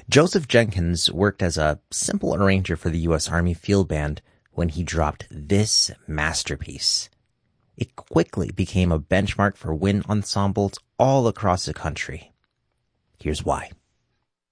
Joseph Jenkins worked as a simple arranger for the U.S. Army Field Band when he dropped this masterpiece. It quickly became a benchmark for wind ensembles all across the country. Here's why.